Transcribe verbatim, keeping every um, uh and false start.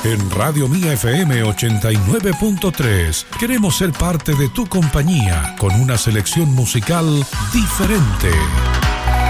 En Radio Mía F M ochenta y nueve punto tres queremos ser parte de tu compañía con una selección musical diferente.